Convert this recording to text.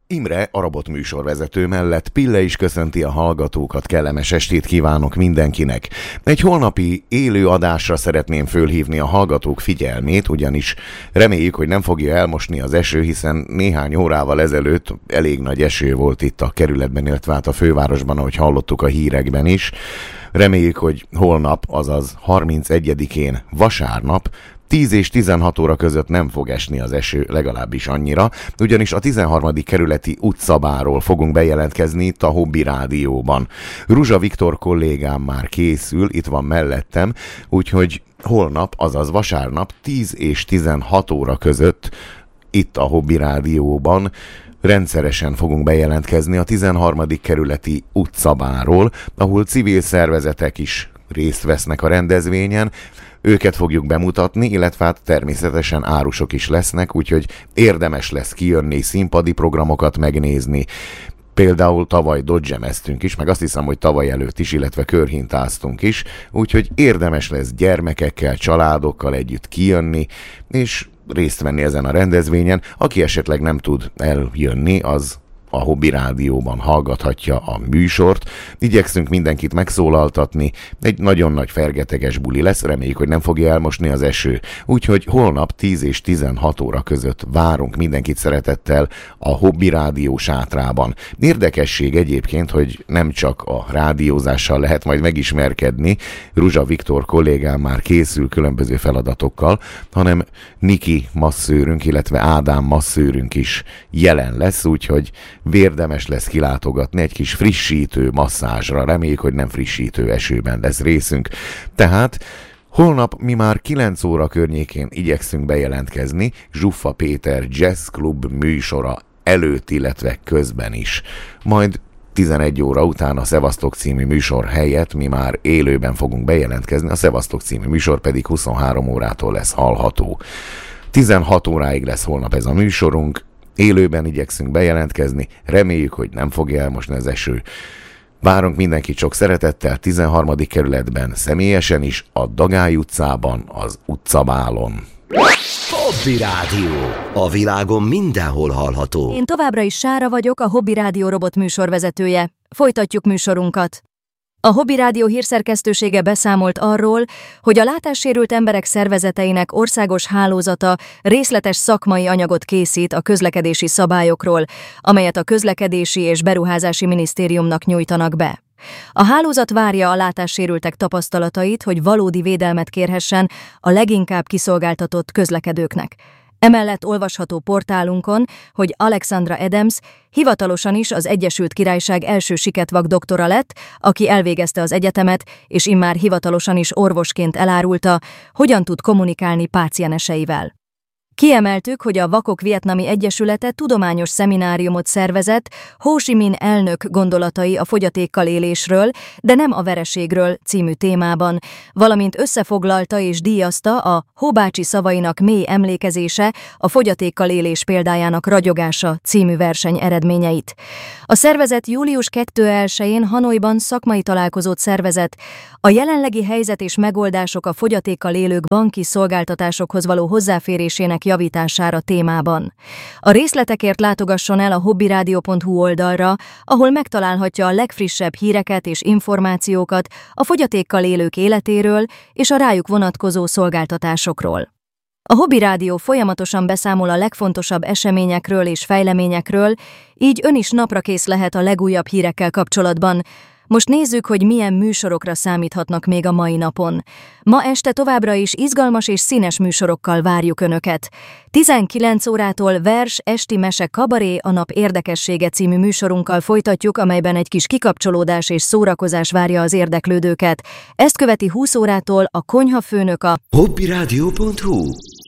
Imre, a robot műsorvezető mellett Pille is köszönti a hallgatókat, kellemes estét kívánok mindenkinek. Egy holnapi élő adásra szeretném fölhívni a hallgatók figyelmét, ugyanis reméljük, hogy nem fogja elmosni az eső, hiszen néhány órával ezelőtt elég nagy eső volt itt a kerületben, illetve hát a fővárosban, ahogy hallottuk a hírekben is. Reméljük, hogy holnap, azaz 31-én vasárnap 10 és 16 óra között nem fog esni az eső, legalábbis annyira, ugyanis a 13. kerületi utcabáról fogunk bejelentkezni itt a Hobby Rádióban. Ruzsa Viktor kollégám már készül, itt van mellettem, úgyhogy holnap, azaz vasárnap 10 és 16 óra között itt a Hobby Rádióban rendszeresen fogunk bejelentkezni a 13. kerületi utcabáról, ahol civil szervezetek is részt vesznek a rendezvényen. Őket fogjuk bemutatni, illetve hát természetesen árusok is lesznek, úgyhogy érdemes lesz kijönni, színpadi programokat megnézni. Például tavaly dodgemeztünk is, meg azt hiszem, hogy tavaly előtt is, illetve körhintáztunk is, úgyhogy érdemes lesz gyermekekkel, családokkal együtt kijönni, és részt venni ezen a rendezvényen. Aki esetleg nem tud eljönni, az a Hobby Rádióban hallgathatja a műsort. Igyekszünk mindenkit megszólaltatni, egy nagyon nagy fergeteges buli lesz, reméljük, hogy nem fogja elmosni az eső. Úgyhogy holnap 10 és 16 óra között várunk mindenkit szeretettel a Hobby Rádió sátrában. Érdekesség egyébként, hogy nem csak a rádiózással lehet majd megismerkedni, Ruzsa Viktor kollégám már készül különböző feladatokkal, hanem Niki masszőrünk, illetve Ádám masszőrünk is jelen lesz, úgyhogy érdemes lesz kilátogatni egy kis frissítő masszázsra. Reméljük, hogy nem frissítő esőben lesz részünk. Tehát holnap mi már 9 óra környékén igyekszünk bejelentkezni Zsuffa Péter Jazz Club műsora előtt, illetve közben is. Majd 11 óra után a Szevasztok című műsor helyett mi már élőben fogunk bejelentkezni, a Szevasztok című műsor pedig 23 órától lesz hallható. 16 óráig lesz holnap ez a műsorunk, élőben igyekszünk bejelentkezni, reméljük, hogy nem fogja elmosni az eső. Várunk mindenkit sok szeretettel 13. kerületben, személyesen is, a Dagály utcában, az utcabálon. Hobby Rádió. A világon mindenhol hallható. Én továbbra is Sára vagyok, a Hobby Rádió robot műsorvezetője. Folytatjuk műsorunkat. A Hobby Rádió hírszerkesztősége beszámolt arról, hogy a látássérült emberek szervezeteinek országos hálózata részletes szakmai anyagot készít a közlekedési szabályokról, amelyet a Közlekedési és Beruházási Minisztériumnak nyújtanak be. A hálózat várja a látássérültek tapasztalatait, hogy valódi védelmet kérhessen a leginkább kiszolgáltatott közlekedőknek. Emellett olvasható portálunkon, hogy Alexandra Adams hivatalosan is az Egyesült Királyság első siketvak doktora lett, aki elvégezte az egyetemet, és immár hivatalosan is orvosként elárulta, hogyan tud kommunikálni pácienseivel. Kiemeltük, hogy a Vakok Vietnami Egyesülete tudományos szemináriumot szervezett Ho Chi Minh elnök gondolatai a fogyatékkal élésről, de nem a vereségről című témában, valamint összefoglalta és díjazta a Ho bácsi szavainak mély emlékezése, a fogyatékkal élés példájának ragyogása című verseny eredményeit. A szervezet július 2-én Hanoiban szakmai találkozót szervezett, a jelenlegi helyzet és megoldások a fogyatékkal élők banki szolgáltatásokhoz való hozzáférésének javítására témában. A részletekért látogasson el a hobbyradio.hu oldalra, ahol megtalálhatja a legfrissebb híreket és információkat a fogyatékkal élők életéről és a rájuk vonatkozó szolgáltatásokról. A Hobby Rádió folyamatosan beszámol a legfontosabb eseményekről és fejleményekről, így ön is naprakész lehet a legújabb hírekkel kapcsolatban. Most nézzük, hogy milyen műsorokra számíthatnak még a mai napon. Ma este továbbra is izgalmas és színes műsorokkal várjuk Önöket. 19 órától vers, esti mese, kabaré, a nap érdekessége című műsorunkkal folytatjuk, amelyben egy kis kikapcsolódás és szórakozás várja az érdeklődőket. Ezt követi 20 órától a konyhafőnök a hobbyradio.hu